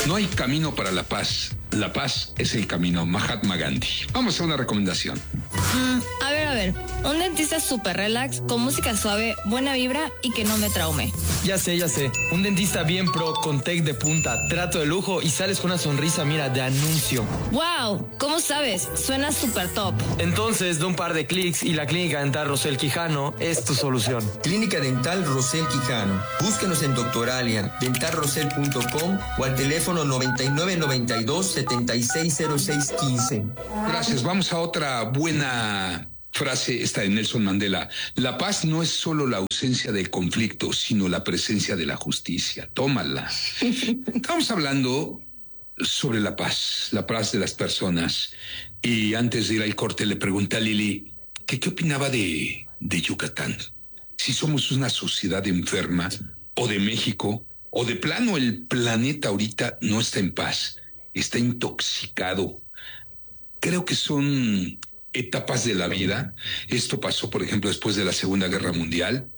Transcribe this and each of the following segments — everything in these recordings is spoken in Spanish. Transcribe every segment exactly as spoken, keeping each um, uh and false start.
No hay camino para la paz. La paz es el camino. Mahatma Gandhi. Vamos a una recomendación. Mm, a ver, a ver. Un dentista súper relax, con música suave, buena vibra y que no me traume. Ya sé, ya sé. Un dentista bien pro, con tech de punta, trato de lujo y sales con una sonrisa, mira, de anuncio. ¡Wow! ¿Cómo sabes? Suena súper top. Entonces, de un par de clics y la Clínica Dental Rosel Quijano es tu solución. Clínica Dental Rosel Quijano. Búsquenos en Doctoralia, dental rosel punto com o al teléfono noventa y nueve noventa y dos setenta y seis cero seis quince. Gracias. Vamos a otra buena frase, esta de Nelson Mandela. La paz no es solo la ausencia del conflicto, sino la presencia de la justicia. Tómala. Estamos hablando sobre la paz, la paz de las personas. Y antes de ir al corte le pregunté a Lili que qué opinaba de, de Yucatán. Si somos una sociedad enferma, o de México, o de plano el planeta ahorita no está en paz, está intoxicado. Creo que son etapas de la vida. Esto pasó, por ejemplo, después de la Segunda Guerra Mundial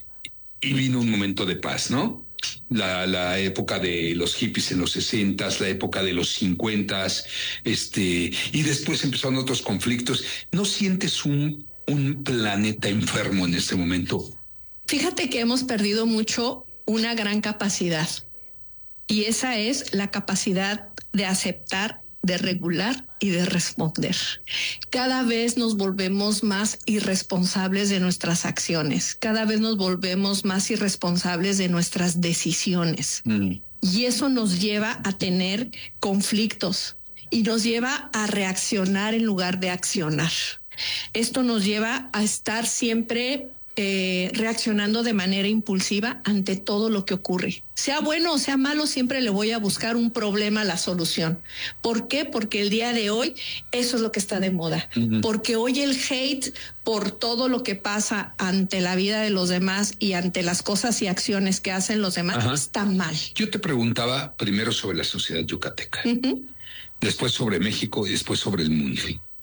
y vino un momento de paz, ¿no? La, la época de los hippies en los sesentas, la época de los cincuentas, este, y después empezaron otros conflictos. ¿No sientes un, un planeta enfermo en este momento? Fíjate que hemos perdido mucho una gran capacidad, y esa es la capacidad de aceptar, de regular y de responder. Cada vez nos volvemos más irresponsables de nuestras acciones, cada vez nos volvemos más irresponsables de nuestras decisiones. Mm. Y eso nos lleva a tener conflictos y nos lleva a reaccionar en lugar de accionar. Esto nos lleva a estar siempre Eh, reaccionando de manera impulsiva ante todo lo que ocurre. Sea bueno o sea malo, siempre le voy a buscar un problema a la solución. ¿Por qué? Porque el día de hoy eso es lo que está de moda. Uh-huh. Porque hoy el hate por todo lo que pasa ante la vida de los demás y ante las cosas y acciones que hacen los demás, ajá, está mal. Yo te preguntaba primero sobre la sociedad yucateca, uh-huh, después sobre México y después sobre el mundo.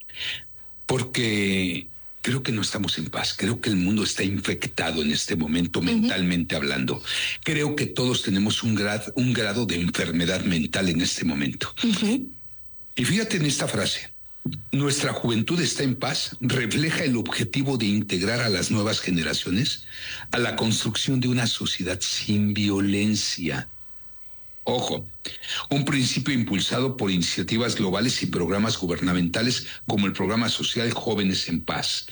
Porque creo que no estamos en paz. Creo que el mundo está infectado en este momento, uh-huh, mentalmente hablando. Creo que todos tenemos un grado, un grado de enfermedad mental en este momento. Uh-huh. Y fíjate en esta frase. Nuestra juventud está en paz, refleja el objetivo de integrar a las nuevas generaciones a la construcción de una sociedad sin violencia. Ojo, un principio impulsado por iniciativas globales y programas gubernamentales como el programa social Jóvenes en Paz.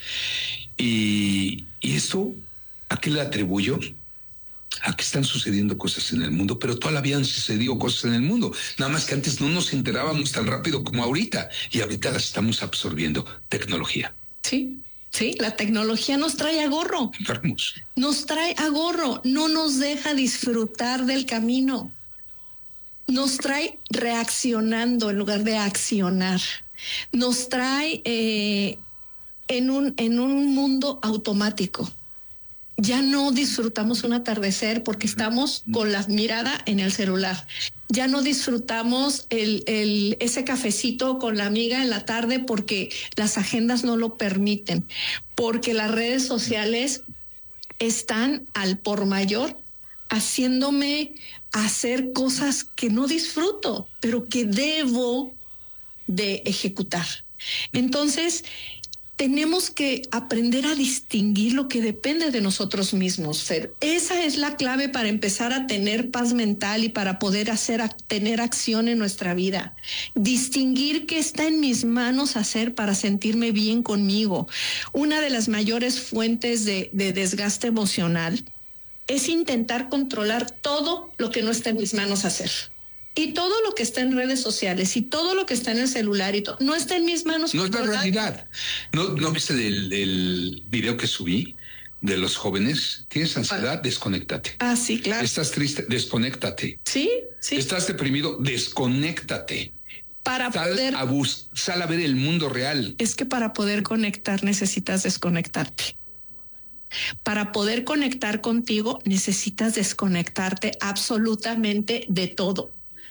Y, y esto, ¿a qué le atribuyo? A que están sucediendo cosas en el mundo, pero toda la vida han sucedido cosas en el mundo. Nada más que antes no nos enterábamos tan rápido como ahorita, y ahorita las estamos absorbiendo. Tecnología. Sí. Sí, la tecnología nos trae a gorro. Enfermos. Nos trae a gorro, no nos deja disfrutar del camino. Nos trae reaccionando en lugar de accionar. Nos trae eh, en un, en un mundo automático. Ya no disfrutamos un atardecer porque estamos con la mirada en el celular. Ya no disfrutamos el, el, ese cafecito con la amiga en la tarde porque las agendas no lo permiten. Porque las redes sociales están al por mayor haciéndome hacer cosas que no disfruto, pero que debo de ejecutar. Entonces, tenemos que aprender a distinguir lo que depende de nosotros mismos, Fer. Esa es la clave para empezar a tener paz mental y para poder hacer, a, tener acción en nuestra vida. Distinguir qué está en mis manos hacer para sentirme bien conmigo. Una de las mayores fuentes de, de desgaste emocional es intentar controlar todo lo que no está en mis manos hacer. Y todo lo que está en redes sociales y todo lo que está en el celular y todo, no está en mis manos. No es la realidad. ¿No, no viste el, el video que subí de los jóvenes? ¿Tienes ansiedad? Desconéctate. Ah, sí, claro. ¿Estás triste? Desconéctate. Sí, sí. ¿Estás deprimido? Desconéctate. Para sal poder... A bus, sal a ver el mundo real. Es que para poder conectar necesitas desconectarte. Para poder conectar contigo necesitas desconectarte absolutamente de todo.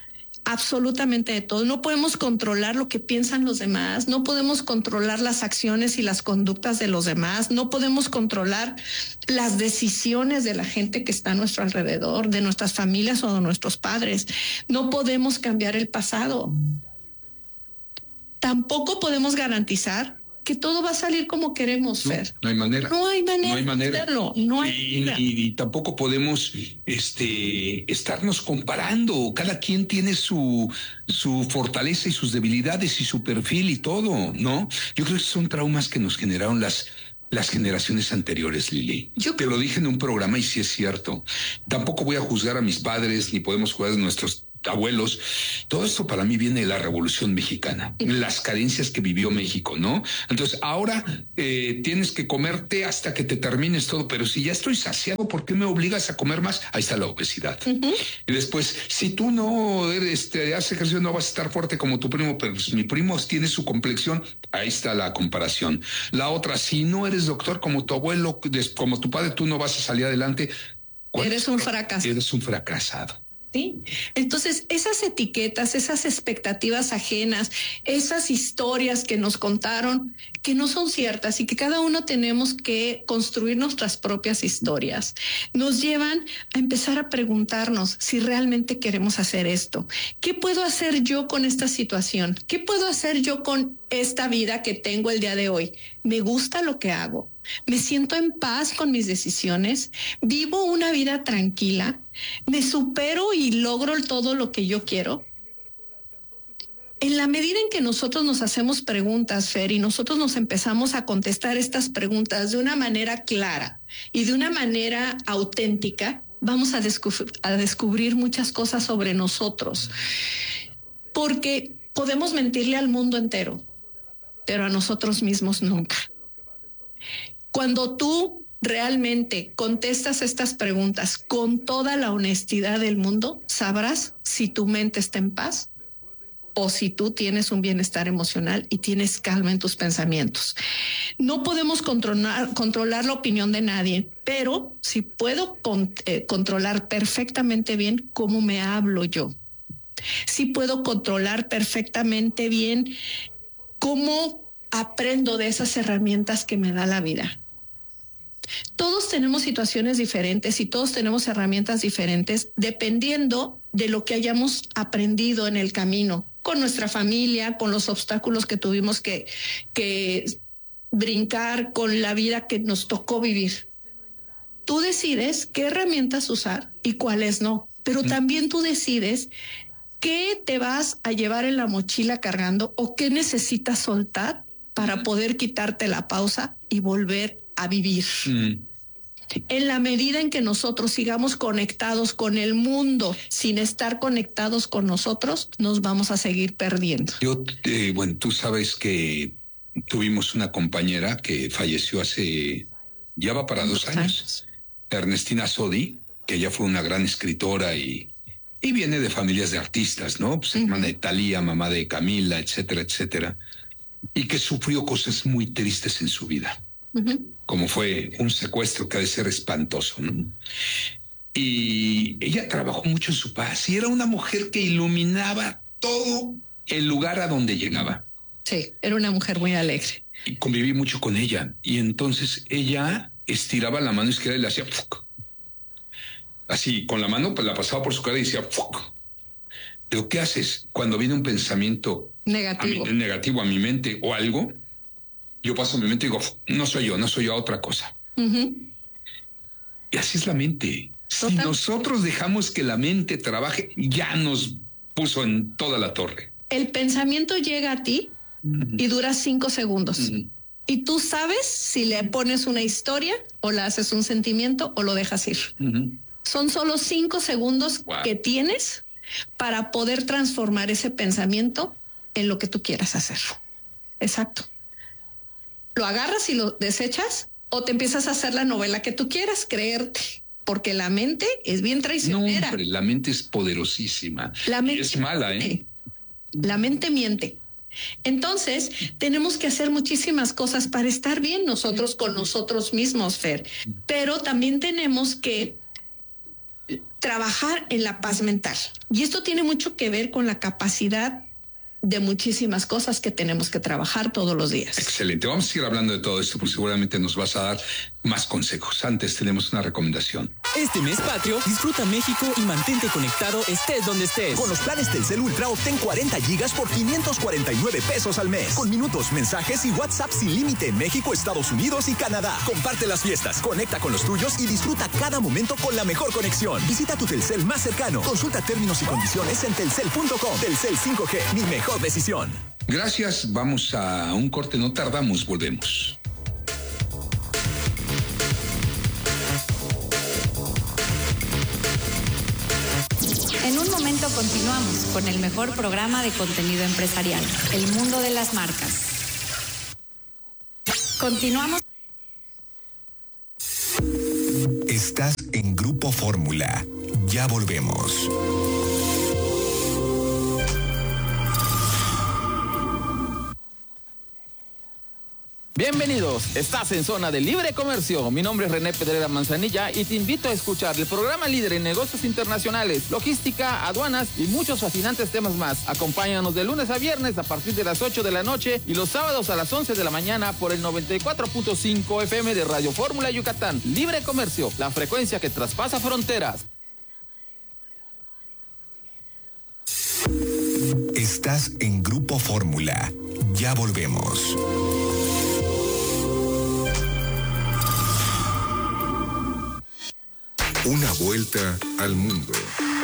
absolutamente de todo. No podemos controlar lo que piensan los demás, no podemos controlar las acciones y las conductas de los demás, no podemos controlar las decisiones de la gente que está a nuestro alrededor, de nuestras familias o de nuestros padres. No podemos cambiar el pasado. Tampoco podemos garantizar que todo va a salir como queremos, Fer. No, no hay manera. No hay manera. No hay manera. De hacerlo. No hay y, manera. Y, y tampoco podemos este, estarnos comparando. Cada quien tiene su, su fortaleza y sus debilidades y su perfil y todo, ¿no? Yo creo que son traumas que nos generaron las las generaciones anteriores, Lili. Yo te lo dije en un programa y sí es cierto. Tampoco voy a juzgar a mis padres, ni podemos juzgar a nuestros abuelos. Todo esto para mí viene de la Revolución Mexicana, las carencias que vivió México, ¿no? Entonces ahora eh, tienes que comerte hasta que te termines todo, pero si ya estoy saciado, ¿por qué me obligas a comer más? Ahí está la obesidad. Uh-huh. Y después, si tú no eres, te haces ejercicio, no vas a estar fuerte como tu primo, pero pues, mi primo tiene su complexión, ahí está la comparación. La otra, si no eres doctor como tu abuelo, como tu padre, tú no vas a salir adelante. Eres un fracasado. Eres un fracasado. Sí. Entonces, esas etiquetas, esas expectativas ajenas, esas historias que nos contaron, que no son ciertas y que cada uno tenemos que construir nuestras propias historias, nos llevan a empezar a preguntarnos si realmente queremos hacer esto. ¿Qué puedo hacer yo con esta situación? ¿Qué puedo hacer yo con esta vida que tengo el día de hoy? ¿Me gusta lo que hago? ¿Me siento en paz con mis decisiones? ¿Vivo una vida tranquila? ¿Me supero y logro todo lo que yo quiero? En la medida en que nosotros nos hacemos preguntas, Fer, y nosotros nos empezamos a contestar estas preguntas de una manera clara y de una manera auténtica, vamos a, descubrir, a descubrir muchas cosas sobre nosotros. Porque podemos mentirle al mundo entero, pero a nosotros mismos nunca. Cuando tú realmente contestas estas preguntas con toda la honestidad del mundo, sabrás si tu mente está en paz o si tú tienes un bienestar emocional y tienes calma en tus pensamientos. No podemos controlar, controlar la opinión de nadie, pero sí puedo con, eh, controlar perfectamente bien cómo me hablo yo. Sí puedo controlar perfectamente bien cómo aprendo de esas herramientas que me da la vida. Todos tenemos situaciones diferentes y todos tenemos herramientas diferentes dependiendo de lo que hayamos aprendido en el camino, con nuestra familia, con los obstáculos que tuvimos que, que brincar, con la vida que nos tocó vivir. Tú decides qué herramientas usar y cuáles no, pero también tú decides qué te vas a llevar en la mochila cargando o qué necesitas soltar para poder quitarte la pausa y volver a vivir. Mm. En la medida en que nosotros sigamos conectados con el mundo sin estar conectados con nosotros, nos vamos a seguir perdiendo. Yo, eh, bueno, tú sabes que tuvimos una compañera que falleció hace, ya va para dos años, Ernestina Sodi, que ella fue una gran escritora y, y viene de familias de artistas, ¿no? Pues, uh-huh. Hermana de Thalía, mamá de Camila, etcétera, etcétera, y que sufrió cosas muy tristes en su vida. Uh-huh. Como fue un secuestro que ha de ser espantoso, ¿no? Y ella trabajó mucho en su paz y era una mujer que iluminaba todo el lugar a donde llegaba. Sí, era una mujer muy alegre. Y conviví mucho con ella. Y entonces ella estiraba la mano izquierda y le hacía ¡fuc! Así, con la mano pues la pasaba por su cara y decía ¡fuc! Pero ¿qué haces cuando viene un pensamiento negativo a mi, negativo a mi mente o algo? Yo paso mi mente y digo, no soy yo, no soy yo, otra cosa. Uh-huh. Y así es la mente. Total. Si nosotros dejamos que la mente trabaje, ya nos puso en toda la torre. El pensamiento llega a ti uh-huh. y dura cinco segundos. Uh-huh. Y tú sabes si le pones una historia o le haces un sentimiento o lo dejas ir. Uh-huh. Son solo cinco segundos wow. que tienes para poder transformar ese pensamiento en lo que tú quieras hacer. Exacto. Lo agarras y lo desechas o te empiezas a hacer la novela que tú quieras creerte, porque la mente es bien traicionera. No, hombre, la mente es poderosísima. La mente es mala, ¿eh? La mente miente. Entonces, tenemos que hacer muchísimas cosas para estar bien nosotros con nosotros mismos, Fer. Pero también tenemos que trabajar en la paz mental. Y esto tiene mucho que ver con la capacidad de muchísimas cosas que tenemos que trabajar todos los días. Excelente. Vamos a seguir hablando de todo esto, porque seguramente nos vas a dar más consejos. Antes tenemos una recomendación. Este mes patrio, disfruta México y mantente conectado estés donde estés. Con los planes Telcel Ultra obtén cuarenta gigas por quinientos cuarenta y nueve pesos al mes. Con minutos, mensajes y WhatsApp sin límite en México, Estados Unidos y Canadá. Comparte las fiestas, conecta con los tuyos y disfruta cada momento con la mejor conexión. Visita tu Telcel más cercano. Consulta términos y condiciones en telcel punto com. Telcel cinco G, mi mejor decisión. Gracias. Vamos a un corte. No tardamos. Volvemos. En un momento continuamos con el mejor programa de contenido empresarial, El Mundo de las Marcas. Continuamos. Estás en Grupo Fórmula. Ya volvemos. Bienvenidos, estás en Zona de Libre Comercio. Mi nombre es René Pedrera Manzanilla y te invito a escuchar el programa líder en negocios internacionales, logística, aduanas y muchos fascinantes temas más. Acompáñanos de lunes a viernes a partir de las ocho de la noche y los sábados a las once de la mañana por el noventa y cuatro punto cinco F M de Radio Fórmula Yucatán. Libre Comercio, la frecuencia que traspasa fronteras. Estás en Grupo Fórmula. Ya volvemos. Una vuelta al mundo.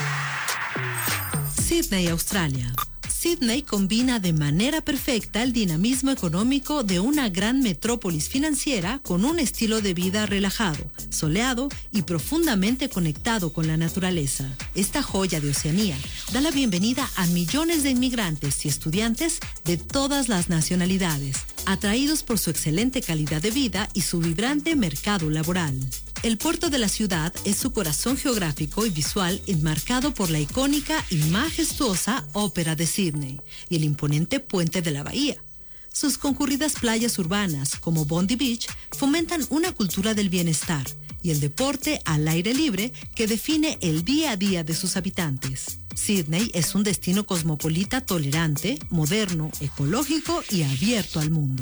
Sydney, Australia. Sydney combina de manera perfecta el dinamismo económico de una gran metrópolis financiera con un estilo de vida relajado, soleado y profundamente conectado con la naturaleza. Esta joya de Oceanía da la bienvenida a millones de inmigrantes y estudiantes de todas las nacionalidades, atraídos por su excelente calidad de vida y su vibrante mercado laboral. El puerto de la ciudad es su corazón geográfico y visual, enmarcado por la icónica y majestuosa Ópera de Sydney y el imponente puente de la bahía. Sus concurridas playas urbanas, como Bondi Beach, fomentan una cultura del bienestar y el deporte al aire libre que define el día a día de sus habitantes. Sydney es un destino cosmopolita tolerante, moderno, ecológico y abierto al mundo.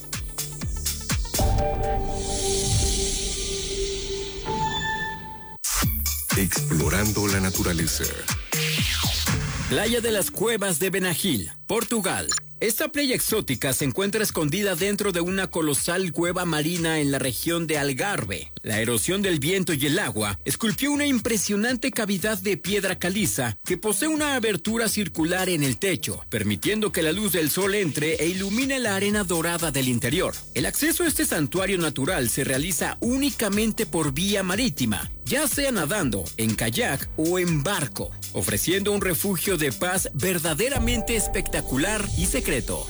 Explorando la naturaleza. Playa de las Cuevas de Benagil, Portugal. Esta playa exótica se encuentra escondida dentro de una colosal cueva marina en la región de Algarve. La erosión del viento y el agua esculpió una impresionante cavidad de piedra caliza que posee una abertura circular en el techo, permitiendo que la luz del sol entre e ilumine la arena dorada del interior. El acceso a este santuario natural se realiza únicamente por vía marítima, ya sea nadando, en kayak o en barco, ofreciendo un refugio de paz verdaderamente espectacular y secreto.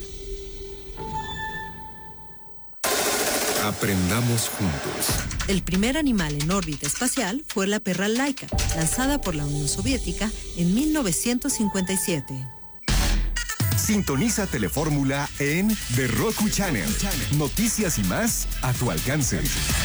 Aprendamos juntos. El primer animal en órbita espacial fue la perra Laika, lanzada por la Unión Soviética en mil novecientos cincuenta y siete. Sintoniza Telefórmula en The Roku Channel. Noticias y más a tu alcance.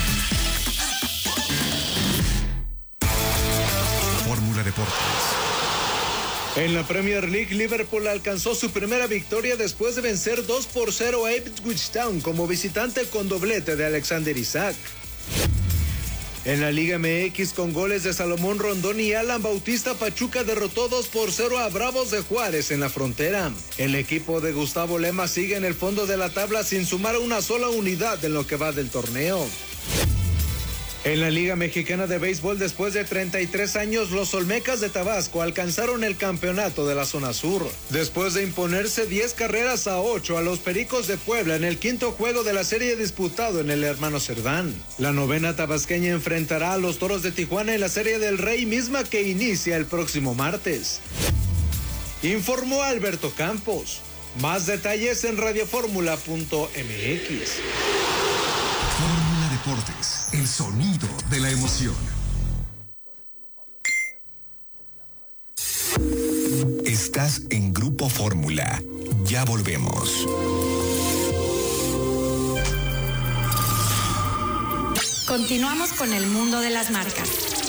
Fórmula Deportes. En la Premier League, Liverpool alcanzó su primera victoria después de vencer dos por cero a Ipswich Town como visitante con doblete de Alexander Isak. En la Liga M X, con goles de Salomón Rondón y Alan Bautista, Pachuca derrotó dos por cero a Bravos de Juárez en la Frontera. El equipo de Gustavo Lema sigue en el fondo de la tabla sin sumar una sola unidad en lo que va del torneo. En la Liga Mexicana de Béisbol, después de treinta y tres años, los Olmecas de Tabasco alcanzaron el campeonato de la zona sur, después de imponerse diez carreras a ocho a los Pericos de Puebla en el quinto juego de la serie disputado en el Hermano Cerdán. La novena tabasqueña enfrentará a los Toros de Tijuana en la Serie del Rey, misma que inicia el próximo martes. Informó Alberto Campos. Más detalles en radioformula punto m x. Fórmula Deportes, el sonido de la emoción. Estás en Grupo Fórmula. Ya volvemos. Continuamos con el mundo de las marcas.